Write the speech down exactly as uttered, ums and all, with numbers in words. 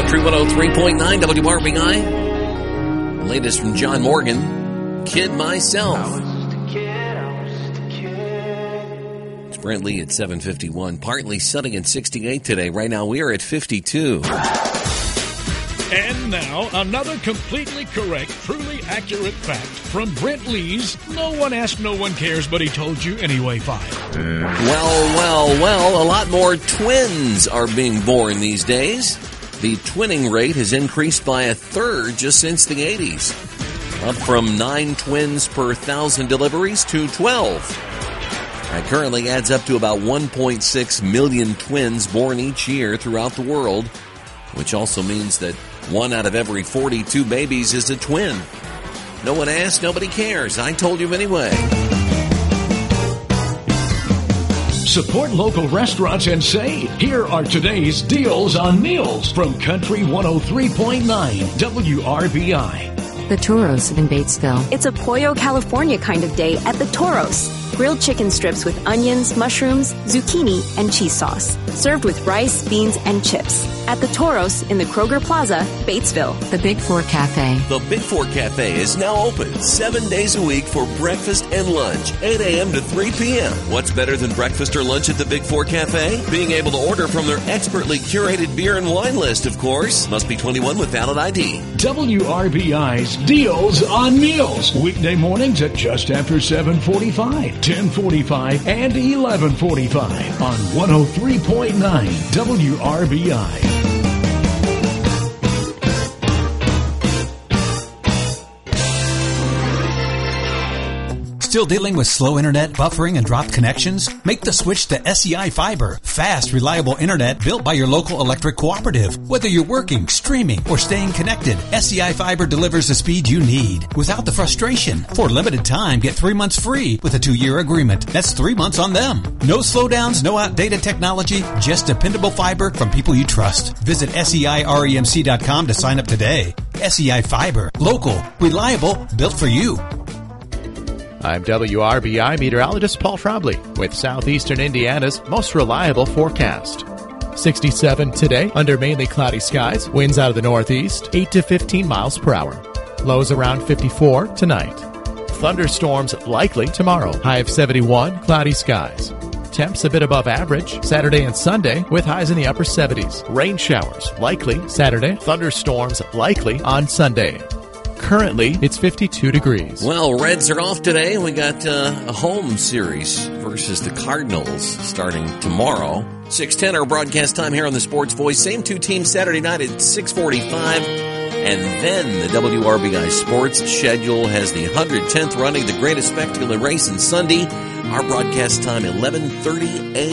Country one oh three point nine W R B I. Latest from John Morgan, Kid Myself. It's Brent Lee at seven fifty-one. Partly sunny and sixty-eight today. Right now we are at fifty-two. And now, another completely correct, truly accurate fact from Brent Lee's No One Asked, No One Cares, But He Told You Anyway file. Well, well, well, a lot more twins are being born these days. The twinning rate has increased by a third just since the eighties, up from nine twins per thousand deliveries to twelve. It currently adds up to about one point six million twins born each year throughout the world, which also means that one out of every forty-two babies is a twin. No one asked, nobody cares. I told you anyway. Support local restaurants and save. Here are today's deals on meals from Country one oh three point nine W R B I. The Toros in Batesville. It's a Pollo California kind of day at the Toros. Grilled chicken strips with onions, mushrooms, zucchini, and cheese sauce. Served with rice, beans, and chips. At the Toros in the Kroger Plaza, Batesville. The Big Four Cafe. The Big Four Cafe is now open seven days a week for breakfast and lunch, eight a.m. to three p.m. What's better than breakfast or lunch at the Big Four Cafe? Being able to order from their expertly curated beer and wine list, of course. Must be twenty-one with valid I D. W R B I's Deals on Meals. Weekday mornings at just after seven forty-five, ten forty-five, and eleven forty-five on one oh three point nine W R B I. Still dealing with slow internet, buffering, and dropped connections? Make the switch to S E I Fiber. Fast, reliable internet built by your local electric cooperative. Whether you're working, streaming, or staying connected, S E I Fiber delivers the speed you need without the frustration. For a limited time, get three months free with a two-year agreement. That's three months on them. No slowdowns, no outdated technology, just dependable fiber from people you trust. Visit S E I remc dot com to sign up today. S E I Fiber. Local, reliable, built for you. I'm W R B I meteorologist Paul Trombley with southeastern Indiana's most reliable forecast. sixty-seven today under mainly cloudy skies. Winds out of the northeast, eight to fifteen miles per hour. Lows around fifty-four tonight. Thunderstorms likely tomorrow. High of seventy-one, cloudy skies. Temps a bit above average Saturday and Sunday with highs in the upper seventies. Rain showers likely Saturday. Thunderstorms likely on Sunday. Currently, it's fifty-two degrees. Well, Reds are off today. We got uh, a home series versus the Cardinals starting tomorrow. six ten, our broadcast time here on the Sports Voice. Same two teams Saturday night at six forty-five. And then the W R B I Sports schedule has the one hundred tenth running, the greatest spectacle in racing Sunday. Our broadcast time, eleven thirty a.m.